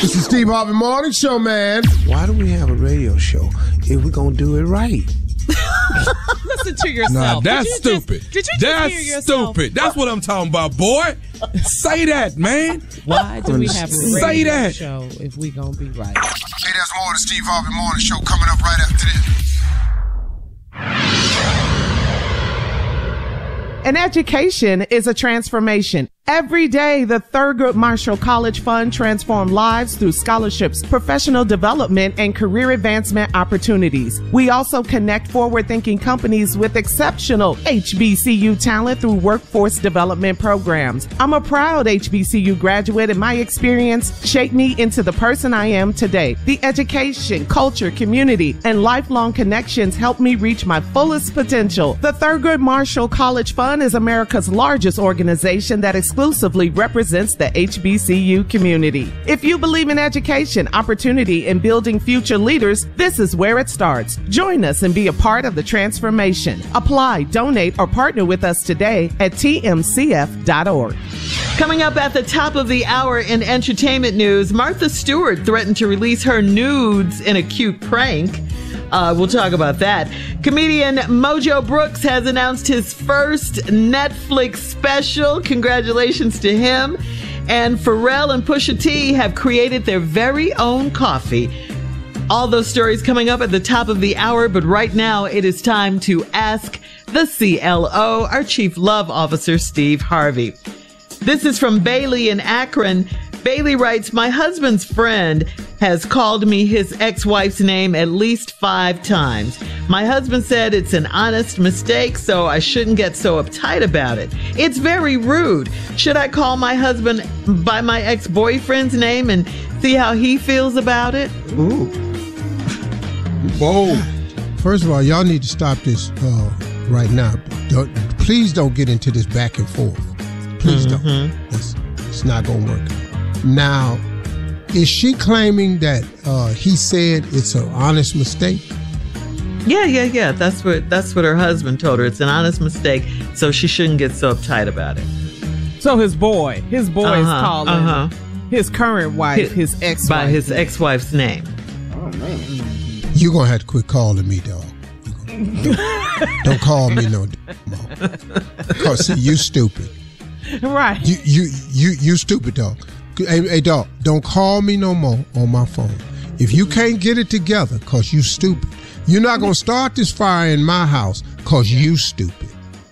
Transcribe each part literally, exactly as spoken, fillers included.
This is Steve Harvey Morning Show, man. Why do we have a radio show if we're going to do it right? Listen to yourself. Nah, that's did stupid. Just, did you just that's hear yourself? stupid. That's what I'm talking about, boy. Say that, man. Why do we have a radio Say that. show if we gonna be right? Hey, there's more of the Steve Harvey Morning Show coming up right after this. An education is a transformation. Every day, the Thurgood Marshall College Fund transforms lives through scholarships, professional development, and career advancement opportunities. We also connect forward-thinking companies with exceptional H B C U talent through workforce development programs. I'm a proud H B C U graduate, and my experience shaped me into the person I am today. The education, culture, community, and lifelong connections helped me reach my fullest potential. The Thurgood Marshall College Fund is America's largest organization that exclusively represents the H B C U community. If you believe in education, opportunity, and building future leaders, this is where it starts. Join us and be a part of the transformation. Apply, donate, or partner with us today at T M C F dot org. Coming up at the top of the hour in entertainment news, Martha Stewart threatened to release her nudes in a cute prank. Uh, we'll talk about that. Comedian Mojo Brooks has announced his first Netflix special. Congratulations to him. And Pharrell and Pusha T have created their very own coffee. All those stories coming up at the top of the hour, but right now it is time to ask the C L O, our Chief Love Officer, Steve Harvey. This is from Bailey in Akron. Bailey writes, my husband's friend has called me his ex-wife's name at least five times. My husband said it's an honest mistake, so I shouldn't get so uptight about it. It's very rude. Should I call my husband by my ex-boyfriend's name and see how he feels about it? Ooh. Whoa. First of all, y'all need to stop this uh, right now. Don't, please don't get into this back and forth. Please mm-hmm. don't. It's, it's not going to work. Now, is she claiming that uh, he said it's an honest mistake? Yeah, yeah, yeah. That's what that's what her husband told her. It's an honest mistake, so she shouldn't get so uptight about it. So his boy, his boy uh-huh, is calling uh-huh. his current wife his, his ex-wife. By his ex-wife's name. Oh, man. You're going to have to quit calling me, dog. Don't, don't call me no more. Because, see, you stupid. Right. You, you, you, you stupid, dog. Hey, hey, dog, don't call me no more on my phone. If you can't get it together because you stupid, you're not going to start this fire in my house because you stupid.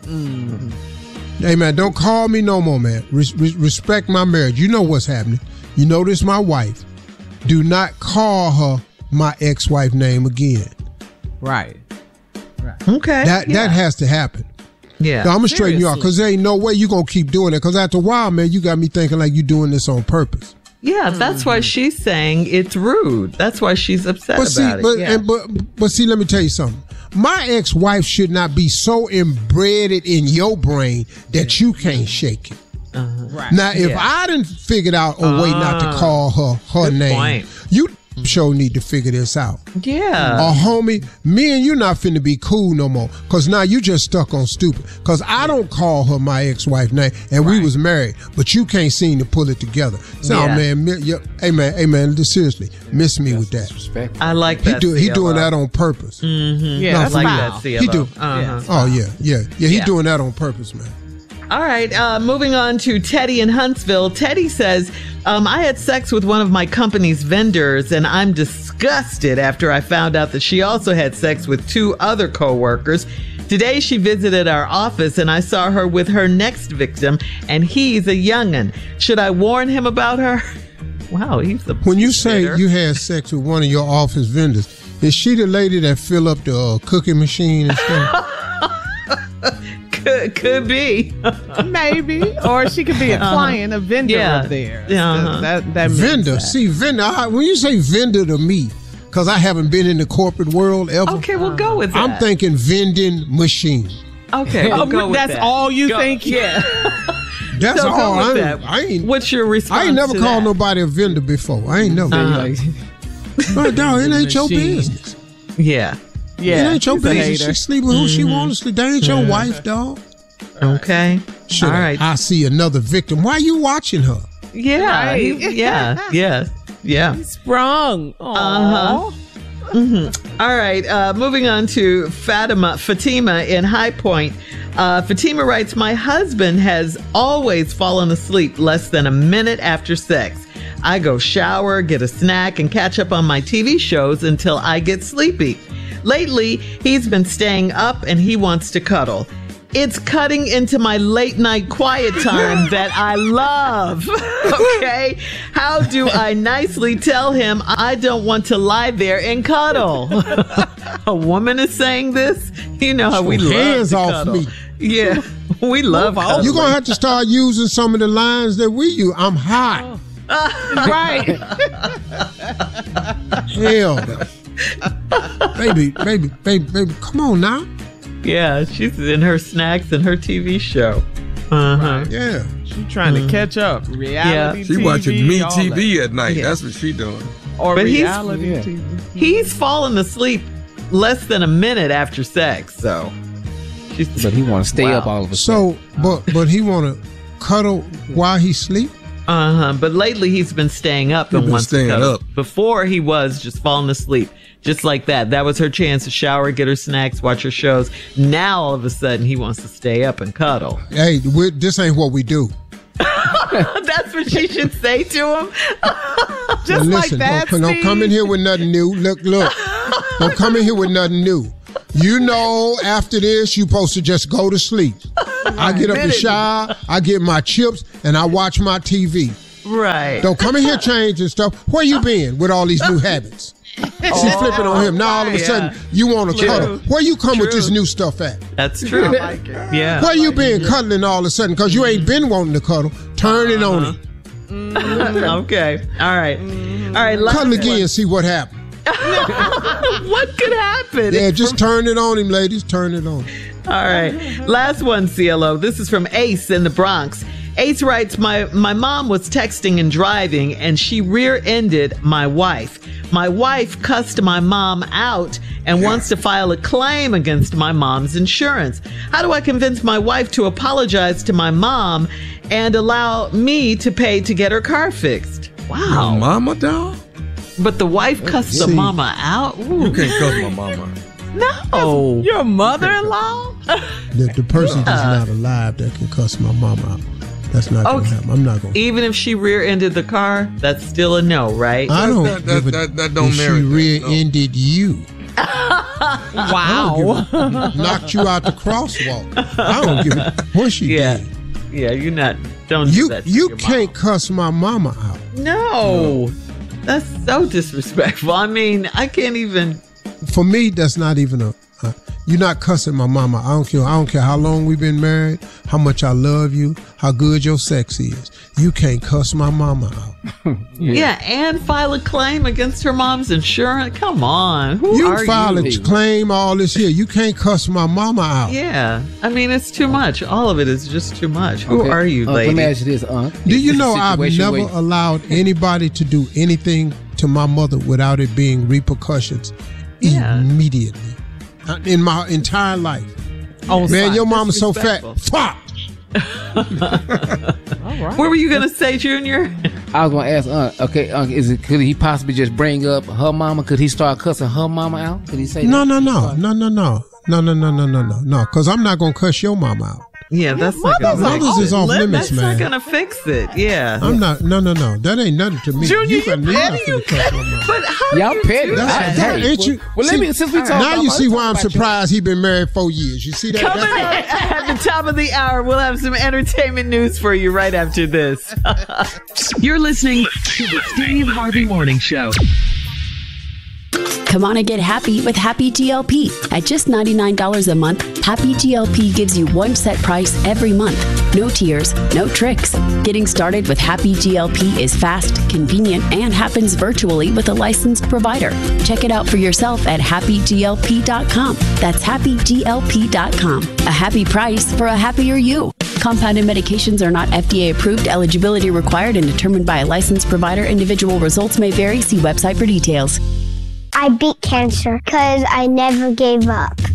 Mm. Hey, man, don't call me no more, man. Res- res- respect my marriage. You know what's happening. You know this my wife. Do not call her my ex-wife name again. Right. Right. Okay. That yeah. that has to happen. Yeah. So I'm going to straighten you out because there ain't no way you're going to keep doing it because after a while, man, you got me thinking like you're doing this on purpose. Yeah, that's mm-hmm. why she's saying it's rude. That's why she's upset but about see, it. But, yeah. and, but, but see, let me tell you something. My ex-wife should not be so embedded in your brain that you can't shake it. Uh-huh. Right. Now, if yeah. I didn't figure out a way not to call her her Good name, point. you sure need to figure this out. Yeah. Or homie, me and you not finna be cool no more. Cause now you just stuck on stupid. Cause I don't call her my ex-wife name and right. we was married, but you can't seem to pull it together. So yeah. man, mi- yeah, hey man, hey man, seriously, miss me with that. I like he that. Do, he doing that on purpose. Mm-hmm. Yeah, no, I like real. that. C L O. He do. Uh-huh. Oh yeah, yeah, yeah. He yeah. doing that on purpose, man. All right, uh, moving on to Teddy in Huntsville. Teddy says, um, I had sex with one of my company's vendors, and I'm disgusted after I found out that she also had sex with two other coworkers. Today, she visited our office, and I saw her with her next victim, and he's a young'un. Should I warn him about her? Wow, he's the When you say bitter. you had sex with one of your office vendors, is she the lady that fill up the uh, cookie machine and stuff? Could, could be. Maybe. Or she could be a uh-huh. client, a vendor yeah. of theirs. Uh-huh. That, that vendor. that. See, vendor. I, when you say vendor to me, because I haven't been in the corporate world ever. Okay, we'll go with that. I'm thinking vending machine. Okay, we'll oh, go with that's that. all you go. think? Yeah. That's so all. Go with I, that. I ain't. What's your response? I ain't never to called that? nobody a vendor before. I ain't never. Uh-huh. Right, dog, it ain't your Machine. business. Yeah. Yeah. It ain't your business. She sleep with who she wants to sleep. That ain't your wife, dog. Okay. Should all right. I see another victim. Why you watching her? Yeah. Right. he- yeah. Yeah. Yeah. Sprung. Uh-huh. Mm-hmm. All right. Uh, moving on to Fatima, Fatima in High Point. Uh, Fatima writes, my husband has always fallen asleep less than a minute after sex. I go shower, get a snack, and catch up on my T V shows until I get sleepy. Lately, he's been staying up and he wants to cuddle. It's cutting into my late night quiet time that I love. Okay? How do I nicely tell him I don't want to lie there and cuddle? A woman is saying this? You know how we love hands to off cuddle. me. Yeah, we love cuddling. You're going to have to start using some of the lines that we use. I'm hot. Right. Hell. baby, baby, baby, baby, come on now. Yeah, she's in her snacks and her T V show. Uh-huh. Yeah. She's trying to catch up. Reality Yeah. She T V, watching me all T V that. at night. Yeah. That's what she doing. Or But he's- reality Yeah. T V. He's fallen asleep less than a minute after sex, so. She's, But he want to stay Wow. up all of a sudden. So, but but he want to cuddle while he sleep? Uh-huh. But lately he's been staying up He and been wants to staying cuddle. up. Before he was just falling asleep. Just like that. That was her chance to shower, get her snacks, watch her shows. Now all of a sudden he wants to stay up and cuddle. Hey, we this ain't what we do. That's what she should say to him. Just Now like listen, that, don't, don't come in here with nothing new. Look, look. Don't come in here with nothing new. You know, after this, you supposed to just go to sleep. I get up and shower, I get my chips, and I watch my T V. Right. Don't come in here changing stuff. Where you been with all these new habits? She's flipping on him. Now all of a yeah. sudden, you want to True. cuddle. Where you come with True. this new stuff at? That's true. Yeah. Where you been cuddling all of a sudden? Because you ain't been wanting to cuddle. Turn it on him. Okay. All right. All right. last Cuddle again one. and see what happens. What could happen? Yeah, just turn it on him, ladies. Turn it on. All right. Last one, C L O. This is from Ace in the Bronx. Ace writes, my, my mom was texting and driving, and she rear-ended my wife. My wife cussed my mom out and wants to file a claim against my mom's insurance. How do I convince my wife to apologize to my mom and allow me to pay to get her car fixed? Wow. Mama, dog? But the wife cussed the See. mama out? Ooh. You can't cuss my mama. No. Your mother-in-law? The, the person that's not alive that can cuss my mama out. That's not going to Okay. happen. I'm not going to. Even if she rear-ended the car, that's still a no, right? I don't that- that- give a, that- that don't if merit she that, no. rear-ended you. Wow. Knocked you out the crosswalk. I don't give a what she Yeah. did. Yeah, you're not. Don't do You that. to you your can't cuss my mama out. Mom. No, that's so disrespectful. I mean, I can't even. For me, that's not even a. Uh, you're not cussing my mama. I don't care. I don't care how long we've been married, how much I love you, how good your sex is. You can't cuss my mama out. Yeah. and file a claim against her mom's insurance. Come on, who You are can file you? a claim, all this here. You can't cuss my mama out. Yeah, I mean, it's too much. All of it is just too much. Who Okay. are you, Unc, lady? Let me ask you this, Unc. Do you Is this know a I've situation never where- allowed anybody to do anything to my mother without it being repercussions Yeah. immediately Uh, in my entire life? On Man, site. your mama's so fat. Disrespectful. Fuck. What were you gonna say, Junior? I was going to ask Unc, okay, Unc, is it, could he possibly just bring up her mama? Could he start cussing her mama out? Could he say No, that? no, no, no, no, no, no, no, no, no, no, no, no. Because I'm not gonna cuss your mama out. Yeah, that's not mother's gonna like, Mothers oh, is off limits, That's man. not gonna fix it. Yeah. I'm not. No, no, no. That ain't nothing to me. Junior, you got you you're not petty, finna you cuss my mama. But how Y'all do you petty. do That's- that? that- Hey, ain't you- well, let see, me, since we talk now about you see let's why talk I'm about your- surprised he been married four years. You see that? Coming That's- at the top of the hour, we'll have some entertainment news for you right after this. You're listening to the Steve Harvey Morning Show. Come on and get happy with Happy G L P. At just ninety-nine dollars a month, Happy G L P gives you one set price every month. No tiers, no tricks. Getting started with Happy G L P is fast, convenient, and happens virtually with a licensed provider. Check it out for yourself at happy g l p dot com. That's happy g l p dot com. A happy price for a happier you. Compounded medications are not F D A approved. Eligibility required and determined by a licensed provider. Individual results may vary. See website for details. I beat cancer because I never gave up.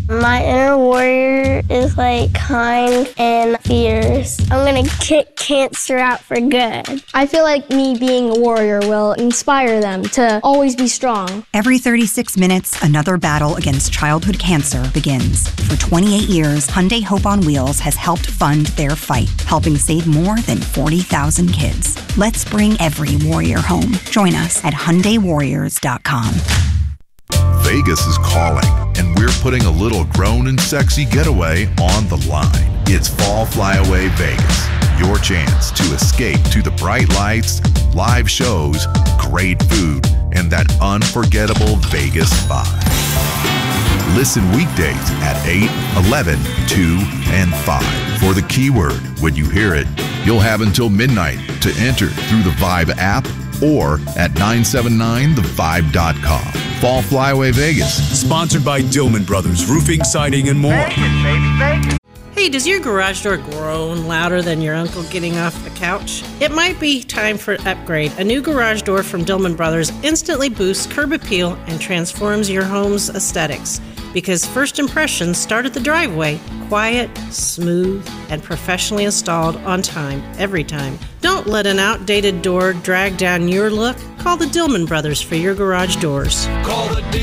My inner warrior is like kind and fierce. I'm gonna kick cancer out for good. I feel like me being a warrior will inspire them to always be strong. Every thirty-six minutes, another battle against childhood cancer begins. For twenty-eight years, Hyundai Hope on Wheels has helped fund their fight, helping save more than forty thousand kids. Let's bring every warrior home. Join us at Hyundai Warriors dot com. Vegas is calling, and we're putting a little grown and sexy getaway on the line. It's Fall Flyaway Vegas, your chance to escape to the bright lights, live shows, great food, and that unforgettable Vegas vibe. Listen weekdays at eight, eleven, two, and five for the keyword. When you hear it, you'll have until midnight to enter through the Vibe app or at nine seven nine the vibe dot com. Fall Flyaway Vegas. Sponsored by Dillman Brothers Roofing, Siding, and more. Vegas, baby, Vegas. Hey, does your garage door groan louder than your uncle getting off the couch? It might be time for an upgrade. A new garage door from Dillman Brothers instantly boosts curb appeal and transforms your home's aesthetics. Because first impressions start at the driveway. Quiet, smooth, and professionally installed on time, every time. Don't let an outdated door drag down your look. Call the Dillman Brothers for your garage doors. Call the